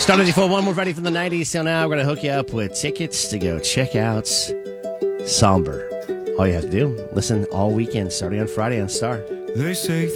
Star 94.1, we're ready for the 90s. So now we're going to hook you up with tickets to go check out Somber. All you have to do, listen all weekend, starting on Friday on Star. They say